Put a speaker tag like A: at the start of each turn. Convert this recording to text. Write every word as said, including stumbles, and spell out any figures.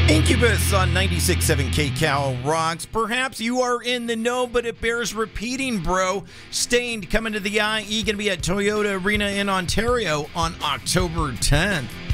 A: Incubus on ninety-six point seven K Cal rocks. Perhaps you are in the know, but it bears repeating, bro. Stained coming to the I E, going to be at Toyota Arena in Ontario on October tenth.